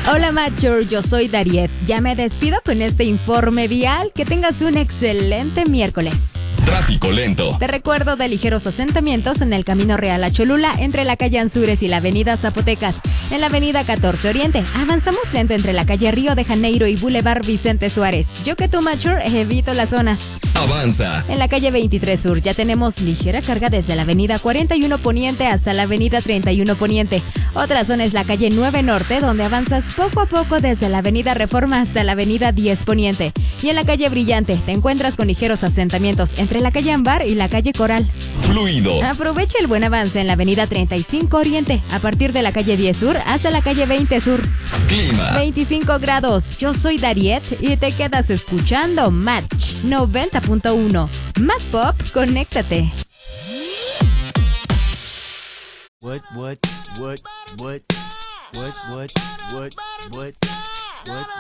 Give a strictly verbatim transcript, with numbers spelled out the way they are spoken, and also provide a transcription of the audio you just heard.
Hola Macho, yo soy Dariet. Ya me despido con este informe vial. Que tengas un excelente miércoles. Tráfico lento. Te recuerdo de ligeros asentamientos en el Camino Real a Cholula entre la calle Anzures y la avenida Zapotecas. En la avenida catorce Oriente, avanzamos lento entre la calle Río de Janeiro y Boulevard Vicente Suárez. Yo que tú, Macho, evito las zonas. Avanza. En la calle veintitrés Sur ya tenemos ligera carga desde la avenida cuarenta y uno Poniente hasta la avenida treinta y uno Poniente. Otra zona es la calle nueve Norte, donde avanzas poco a poco desde la avenida Reforma hasta la avenida diez Poniente. Y en la calle Brillante te encuentras con ligeros asentamientos entre la calle Ambar y la calle Coral. Fluido. Aprovecha el buen avance en la avenida treinta y cinco Oriente, a partir de la calle diez Sur hasta la calle veinte Sur. Clima. veinticinco grados. Yo soy Dariet y te quedas escuchando Match noventa punto uno. Más pop, conéctate. What, what, what, what, what, what, what, what, what,